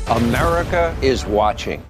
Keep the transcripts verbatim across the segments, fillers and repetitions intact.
America is watching.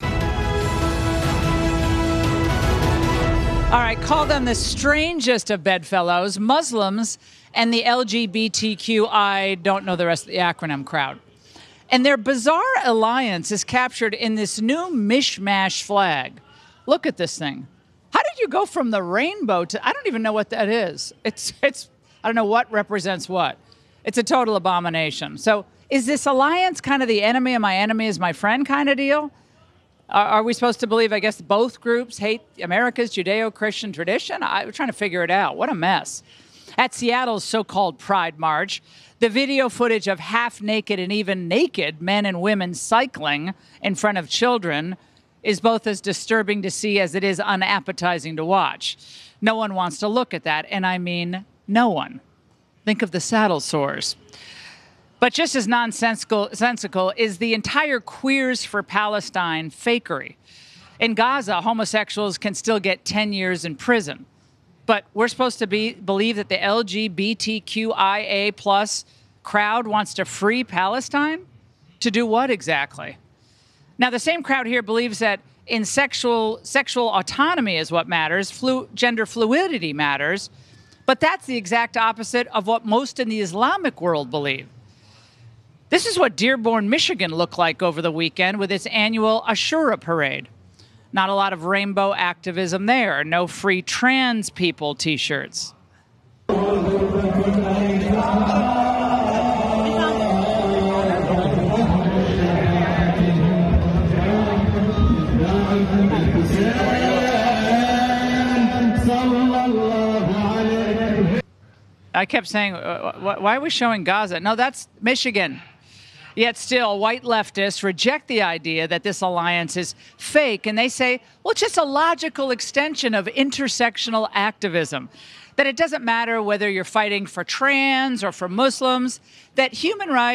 All right, call them the strangest of bedfellows, Muslims and the L G B T Q I, don't know the rest of the acronym crowd. And their bizarre alliance is captured in this new mishmash flag. Look at this thing. How did you go from the rainbow to, I don't even know what that is. It's, it's, I don't know what represents what. It's a total abomination. So is this alliance kind of the enemy of my enemy is my friend kind of deal? Are, are we supposed to believe, I guess, both groups hate America's Judeo-Christian tradition? I'm trying to figure it out. What a mess. At Seattle's so-called Pride March, the video footage of half-naked and even naked men and women cycling in front of children is both as disturbing to see as it is unappetizing to watch. No one wants to look at that, and I mean no one. Think of the saddle sores. But just as nonsensical sensical is the entire Queers for Palestine fakery. In Gaza, homosexuals can still get ten years in prison. But we're supposed to be believe that the L G B T Q I A plus crowd wants to free Palestine? To do what exactly? Now, the same crowd here believes that in sexual sexual autonomy is what matters, flu, gender fluidity matters, but that's the exact opposite of what most in the Islamic world believe. This is what Dearborn, Michigan looked like over the weekend with its annual Ashura parade. Not a lot of rainbow activism there. No free trans people T-shirts. I kept saying, uh, why are we showing Gaza? No, that's Michigan. Yet still, white leftists reject the idea that this alliance is fake, and they say, well, it's just a logical extension of intersectional activism, that it doesn't matter whether you're fighting for trans or for Muslims, that human rights